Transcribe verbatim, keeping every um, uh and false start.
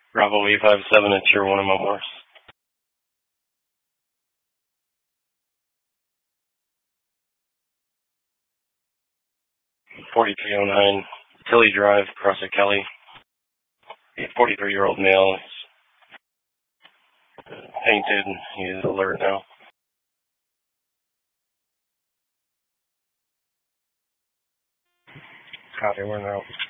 Bravo eight five seven at Tier one of Mount Morris. forty-three oh nine Tilly Drive, across at Kelly. A forty-three-year-old male. He's painted. He is alert now. Copy, we're out.